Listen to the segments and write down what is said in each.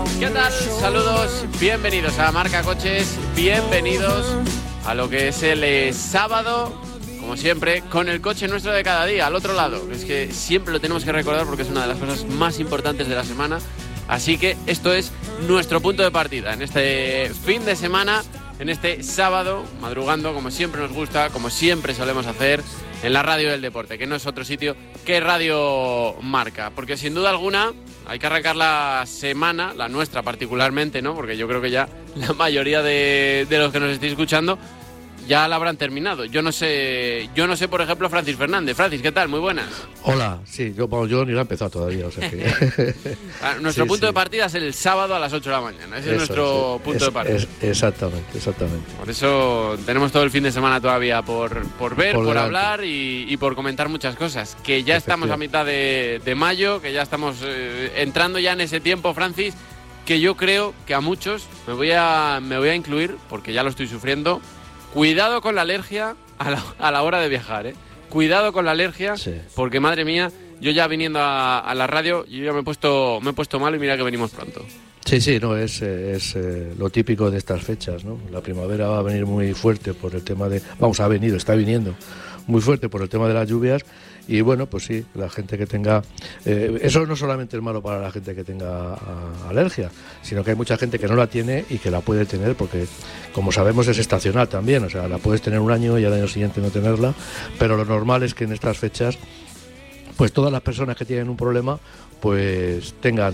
¿Qué tal? Saludos, bienvenidos a Marca Coches, bienvenidos a lo que es el sábado, como siempre, con el coche nuestro de cada día, al otro lado. Es que siempre lo tenemos que recordar porque es una de las cosas más importantes de la semana. Así que esto es nuestro punto de partida en este fin de semana, en este sábado, madrugando, como siempre nos gusta, como siempre solemos hacer, en la radio del deporte, que no es otro sitio que Radio Marca. Porque sin duda alguna hay que arrancar la semana, la nuestra particularmente, ¿no? Porque yo creo que ya la mayoría de los que nos estéis escuchando ya la habrán terminado. Yo no sé, por ejemplo, Francis Fernández. Francis, ¿qué tal? Muy buenas. Hola, sí, yo ni lo he empezado todavía, o sea que... Nuestro punto de partida es el sábado a las 8 de la mañana. Ese es nuestro punto de partida. Exactamente. Por eso tenemos todo el fin de semana todavía por ver, por hablar y por comentar muchas cosas. Que ya estamos a mitad de mayo, que ya estamos entrando ya en ese tiempo, Francis, que yo creo que a muchos, me voy a incluir, porque ya lo estoy sufriendo. Cuidado con la alergia a la hora de viajar, ¿eh? Cuidado con la alergia, sí. Porque madre mía, yo ya viniendo a la radio, yo ya me he puesto mal y mira que venimos pronto. Sí, no, es lo típico de estas fechas, ¿no? La primavera va a venir muy fuerte por el tema de... está viniendo muy fuerte por el tema de las lluvias y bueno, pues sí, la gente que tenga... eso no solamente es malo para la gente que tenga alergia, sino que hay mucha gente que no la tiene y que la puede tener porque, como sabemos, es estacional también, o sea, la puedes tener un año y al año siguiente no tenerla, pero lo normal es que en estas fechas pues todas las personas que tienen un problema pues tengan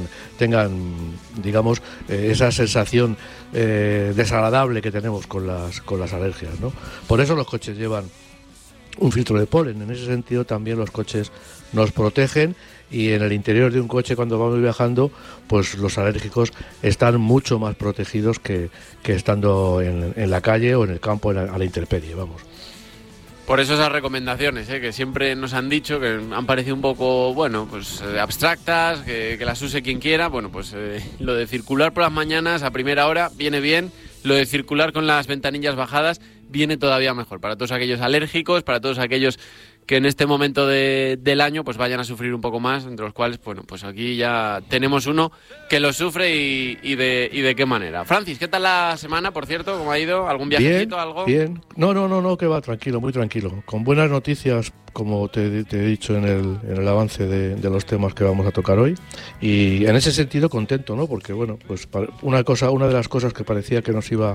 digamos, esa sensación desagradable que tenemos con las alergias, ¿no? Por eso los coches llevan un filtro de polen. En ese sentido también los coches nos protegen y en el interior de un coche cuando vamos viajando pues los alérgicos están mucho más protegidos que estando en la calle o en el campo a la intemperie, vamos. Por eso esas recomendaciones, que siempre nos han dicho, que han parecido un poco, bueno, pues abstractas, que las use quien quiera. Bueno, pues lo de circular por las mañanas a primera hora viene bien. Lo de circular con las ventanillas bajadas viene todavía mejor. Para todos aquellos alérgicos, para todos aquellos que en este momento del año pues vayan a sufrir un poco más, entre los cuales, bueno, pues aquí ya tenemos uno que lo sufre y de qué manera. Francis, ¿qué tal la semana, por cierto? ¿Cómo ha ido? ¿Algún viajecito, algo? Bien. No, que va, tranquilo, muy tranquilo. Con buenas noticias, como te he dicho en el avance de los temas que vamos a tocar hoy. Y en ese sentido contento, ¿no? Porque, bueno, pues una de las cosas que parecía que nos iba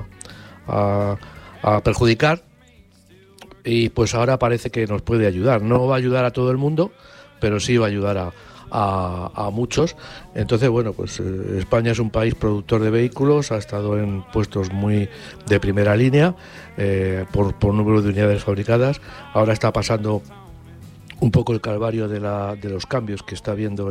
a perjudicar, y pues ahora parece que nos puede ayudar. No va a ayudar a todo el mundo, pero sí va a ayudar a muchos. Entonces, bueno, pues España es un país productor de vehículos, ha estado en puestos muy de primera línea por número de unidades fabricadas. Ahora está pasando un poco el calvario de los cambios que está habiendo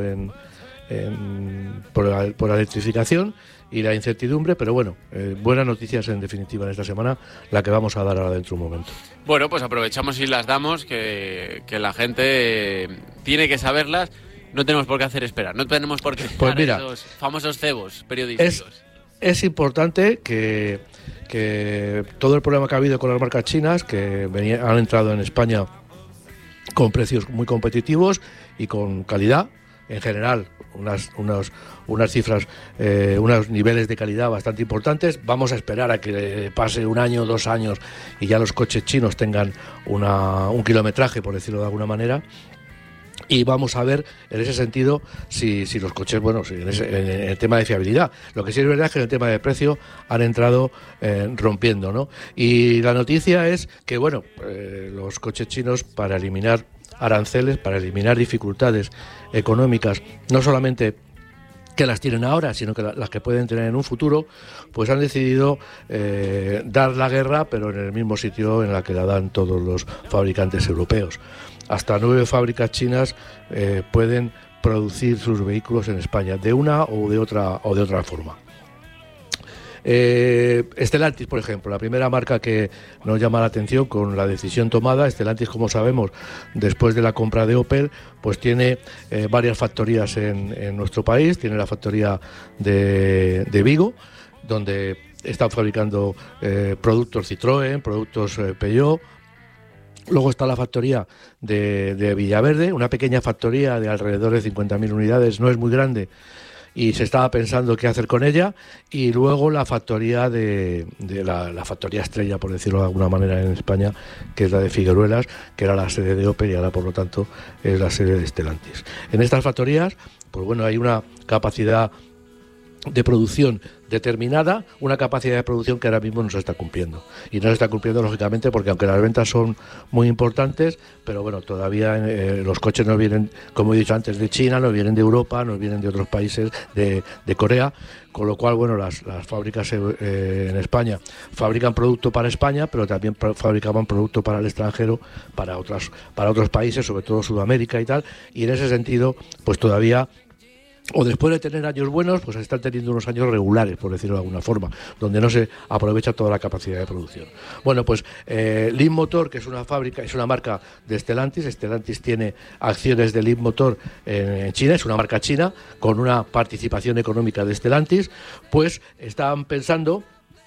por la electrificación y la incertidumbre, pero bueno, buenas noticias en definitiva en esta semana, la que vamos a dar ahora dentro de un momento. Bueno, pues aprovechamos y las damos, que la gente tiene que saberlas, no tenemos por qué hacer esperar, no tenemos por qué esperar esos famosos cebos periodísticos. Es importante que todo el problema que ha habido con las marcas chinas, que han entrado en España con precios muy competitivos y con calidad, en general, unas cifras, unos niveles de calidad bastante importantes. Vamos a esperar a que pase un año, 2 años y ya los coches chinos tengan un kilometraje, por decirlo de alguna manera. Y vamos a ver en ese sentido si los coches, bueno, en el tema de fiabilidad. Lo que sí es verdad es que en el tema de precio han entrado rompiendo, ¿no? Y la noticia es que, bueno, los coches chinos, para eliminar aranceles, para eliminar dificultades económicas, no solamente que las tienen ahora, sino que las que pueden tener en un futuro, pues han decidido dar la guerra, pero en el mismo sitio en la que la dan todos los fabricantes europeos. Hasta 9 fábricas chinas pueden producir sus vehículos en España, de una o de otra forma. Stellantis, por ejemplo, la primera marca que nos llama la atención con la decisión tomada. Stellantis, como sabemos, después de la compra de Opel, pues tiene varias factorías en nuestro país. Tiene la factoría de Vigo, donde están fabricando productos Citroën, productos Peugeot. Luego está la factoría de Villaverde, una pequeña factoría de alrededor de 50.000 unidades, no es muy grande, y se estaba pensando qué hacer con ella, y luego la factoría la factoría estrella, por decirlo de alguna manera, en España, que es la de Figueruelas, que era la sede de Opel y ahora por lo tanto es la sede de Stellantis. En estas factorías, pues bueno, hay una capacidad de producción determinada, una capacidad de producción que ahora mismo no se está cumpliendo. Y no se está cumpliendo, lógicamente, porque aunque las ventas son muy importantes, pero bueno, todavía los coches no vienen, como he dicho antes, de China, no vienen de Europa, no vienen de otros países, de Corea, con lo cual, bueno, las fábricas en España fabrican producto para España, pero también fabricaban producto para el extranjero, para otros países, sobre todo Sudamérica y tal, y en ese sentido, pues todavía, o después de tener años buenos, pues están teniendo unos años regulares, por decirlo de alguna forma, donde no se aprovecha toda la capacidad de producción. Bueno, pues Leapmotor, que es una marca de Stellantis. Stellantis tiene acciones de Leapmotor en China, es una marca china con una participación económica de Stellantis, pues están pensando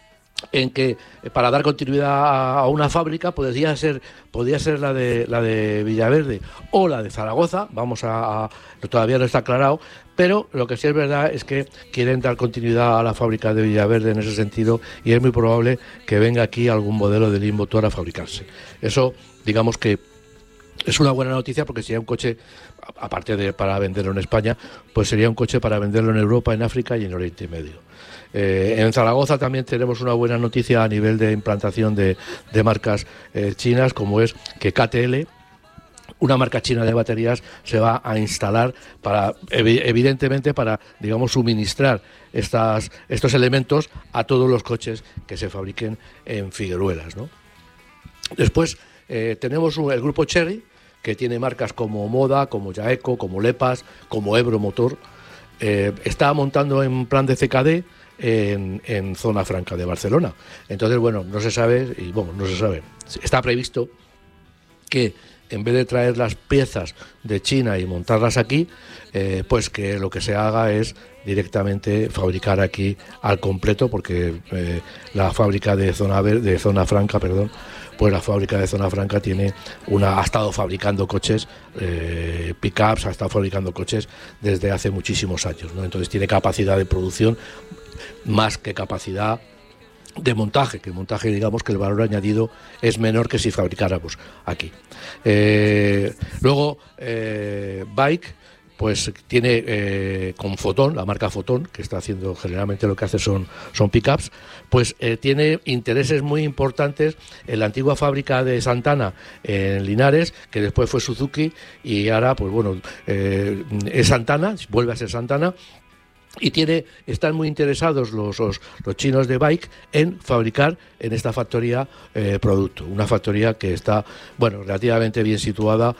en que para dar continuidad a una fábrica podría ser la de Villaverde o la de Zaragoza. Todavía no está aclarado, pero lo que sí es verdad es que quieren dar continuidad a la fábrica de Villaverde en ese sentido, y es muy probable que venga aquí algún modelo de Leapmotor a fabricarse. Eso, digamos que es una buena noticia, porque sería un coche, aparte de para venderlo en España, pues sería un coche para venderlo en Europa, en África y en Oriente Medio. En Zaragoza también tenemos una buena noticia a nivel de implantación de marcas chinas, como es que KTL, una marca china de baterías, se va a instalar evidentemente para, digamos, suministrar estos elementos a todos los coches que se fabriquen en Figueruelas, ¿no? Después tenemos el grupo Chery, que tiene marcas como Moda, como Jaeco, como Lepas, como Ebro Motor. Está montando en plan de CKD en Zona Franca de Barcelona. Entonces, bueno, no se sabe. Está previsto que en vez de traer las piezas de China y montarlas aquí, pues que lo que se haga es directamente fabricar aquí al completo, porque la fábrica de Zona Franca, pues la fábrica de Zona Franca ha estado fabricando coches, pickups, ha estado fabricando coches desde hace muchísimos años, ¿no? Entonces tiene capacidad de producción más que capacidad de montaje, que el montaje, digamos que el valor añadido es menor que si fabricáramos aquí. Luego, Bike, pues tiene con Foton, la marca Foton, que está haciendo, generalmente lo que hace son pickups, pues tiene intereses muy importantes en la antigua fábrica de Santana en Linares, que después fue Suzuki, y ahora, pues bueno, es Santana, vuelve a ser Santana. Y están muy interesados los chinos de Bike en fabricar en esta factoría producto. Una factoría que está, bueno, relativamente bien situada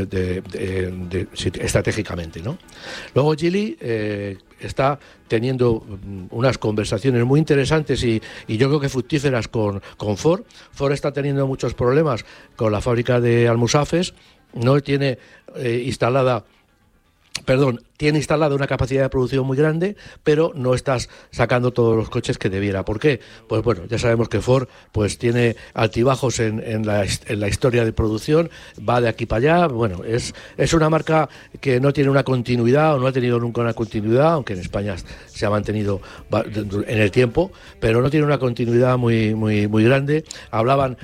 estratégicamente, ¿no? Luego Geely está teniendo unas conversaciones muy interesantes y yo creo que fructíferas con Ford. Ford está teniendo muchos problemas con la fábrica de Almusafes. No tiene tiene instalada una capacidad de producción muy grande, pero no estás sacando todos los coches que debiera. ¿Por qué? Pues bueno, ya sabemos que Ford pues tiene altibajos en la historia de producción, va de aquí para allá. Bueno, es una marca que no tiene una continuidad, o no ha tenido nunca una continuidad, aunque en España se ha mantenido en el tiempo, pero no tiene una continuidad muy, muy, muy grande. Había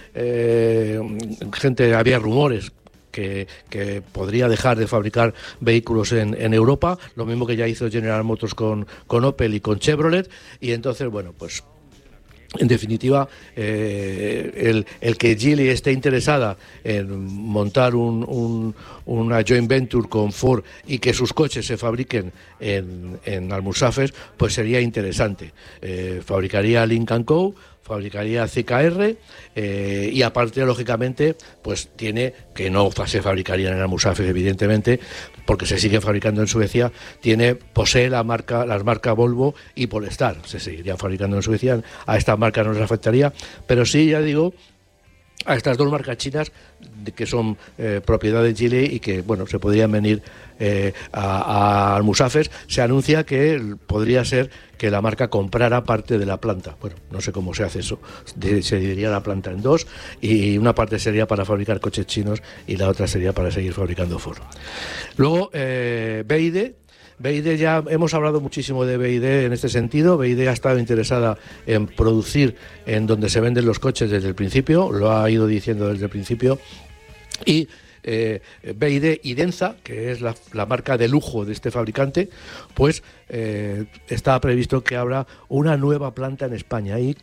rumores que podría dejar de fabricar vehículos en Europa, lo mismo que ya hizo General Motors con Opel y con Chevrolet, y entonces, bueno, pues en definitiva, el que Geely esté interesada en montar una joint venture con Ford y que sus coches se fabriquen en Almusafes, pues sería interesante. Fabricaría Lynk & Co., fabricaría CKR, y aparte, lógicamente, pues tiene que no se fabricarían en Almusafes, evidentemente, porque se sigue fabricando en Suecia. Posee las marcas Volvo y Polestar, se seguirían fabricando en Suecia. A esta marca no les afectaría, pero sí, ya digo, a estas dos marcas chinas que son propiedad de Geely y que, bueno, se podrían venir a Almusafes. Se anuncia que podría ser que la marca comprara parte de la planta. Bueno, no sé cómo se hace eso. Se dividiría la planta en dos, y una parte sería para fabricar coches chinos y la otra sería para seguir fabricando Ford. Luego, BYD BYD, ya hemos hablado muchísimo de BYD en este sentido. BYD ha estado interesada en producir en donde se venden los coches desde el principio, lo ha ido diciendo desde el principio, y BYD y Denza, que es la marca de lujo de este fabricante, pues está previsto que abra una nueva planta en España, y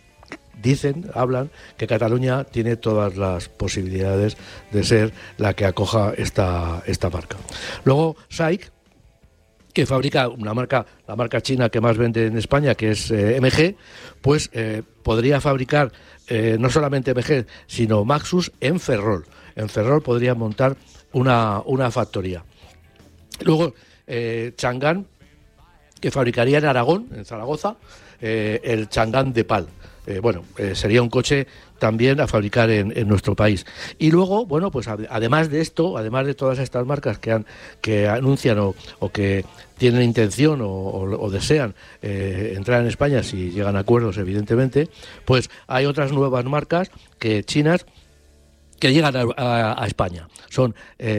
hablan que Cataluña tiene todas las posibilidades de ser la que acoja esta marca. Luego SAIC, que fabrica la marca china que más vende en España, que es MG, pues podría fabricar no solamente MG, sino Maxus en Ferrol. En Ferrol podría montar una factoría. Luego Chang'an, que fabricaría en Aragón, en Zaragoza, el Chang'an de PAL. Sería un coche también a fabricar en nuestro país. Y luego, bueno, pues además de esto, además de todas estas marcas que anuncian o que tienen intención o desean entrar en España, si llegan a acuerdos, evidentemente, pues hay otras nuevas marcas chinas que llegan a España. Son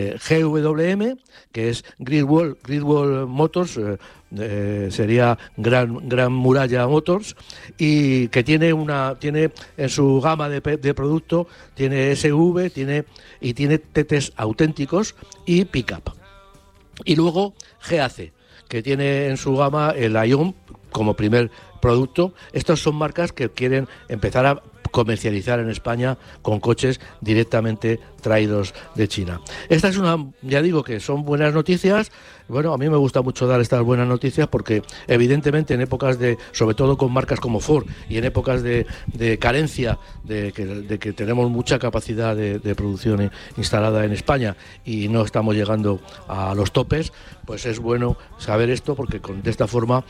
GWM, que es Great Wall Motors, sería Gran Muralla Motors, y que tiene en su gama de producto, tiene SV, tiene TTs auténticos y pickup. Y luego GAC, que tiene en su gama el Ion como primer producto. Estas son marcas que quieren empezar a comercializar en España con coches directamente traídos de China. Esta es ya digo que son buenas noticias. Bueno, a mí me gusta mucho dar estas buenas noticias porque evidentemente en épocas sobre todo con marcas como Ford, y en épocas de carencia, de que tenemos mucha capacidad de producción instalada en España y no estamos llegando a los topes, pues es bueno saber esto, porque de esta forma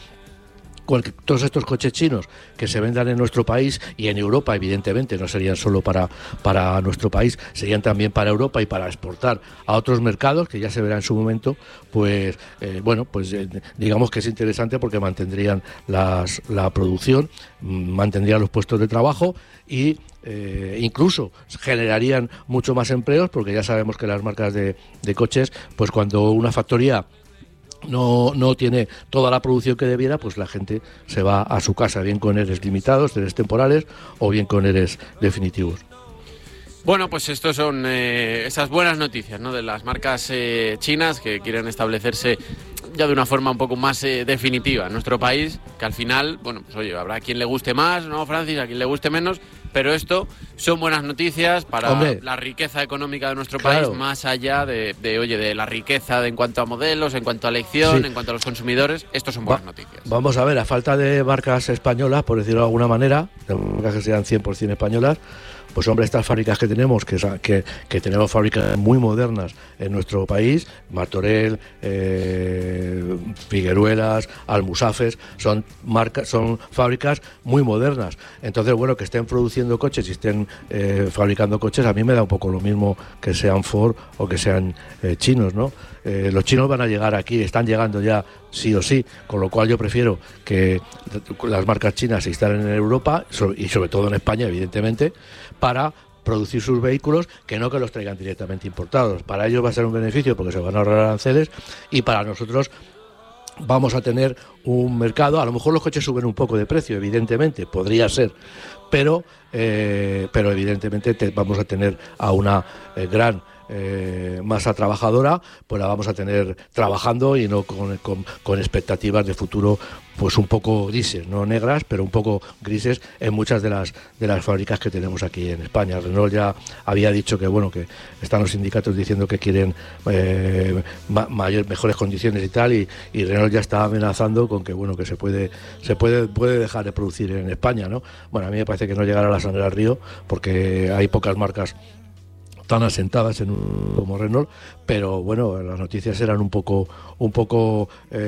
todos estos coches chinos que se vendan en nuestro país y en Europa, evidentemente, no serían solo para nuestro país, serían también para Europa y para exportar a otros mercados, que ya se verá en su momento, pues digamos que es interesante porque mantendrían la producción, mantendrían los puestos de trabajo y incluso generarían mucho más empleos, porque ya sabemos que las marcas de coches, pues cuando una factoría no tiene toda la producción que debiera, pues la gente se va a su casa, bien con ERES limitados, ERES temporales, o bien con ERES definitivos. Bueno, pues estos son esas buenas noticias, ¿no?, de las marcas chinas que quieren establecerse ya de una forma un poco más definitiva en nuestro país, que al final, bueno, pues oye, habrá quien le guste más, ¿no, Francis?, a quien le guste menos, pero esto son buenas noticias para la riqueza económica de nuestro país, más allá de la riqueza en cuanto a modelos, en cuanto a elección, en cuanto a los consumidores. Estos son buenas noticias. Vamos a ver, a falta de marcas españolas, por decirlo de alguna manera, de marcas que sean 100% españolas, pues hombre, estas fábricas que tenemos, que tenemos fábricas muy modernas en nuestro país, Martorell, Figueruelas, Almusafes, son fábricas muy modernas. Entonces, bueno, que estén produciendo coches y estén fabricando coches, a mí me da un poco lo mismo que sean Ford o que sean chinos, ¿no? Los chinos van a llegar aquí, están llegando ya sí o sí, con lo cual yo prefiero que las marcas chinas se instalen en Europa y sobre todo en España, evidentemente, para producir sus vehículos, que no que los traigan directamente importados. Para ellos va a ser un beneficio porque se van a ahorrar aranceles, y para nosotros vamos a tener un mercado. A lo mejor los coches suben un poco de precio, evidentemente, podría ser, pero evidentemente vamos a tener a una gran masa trabajadora, pues la vamos a tener trabajando y no con expectativas de futuro pues un poco grises, no negras, pero un poco grises en muchas de las fábricas que tenemos aquí en España. Renault ya había dicho que bueno, que están los sindicatos diciendo que quieren mejores condiciones y tal, y Renault ya está amenazando con que bueno, que se puede dejar de producir en España, ¿no? Bueno, a mí me parece que no llegará la sangre al río, porque hay pocas marcas tan asentadas como Renault, pero bueno, las noticias eran un poco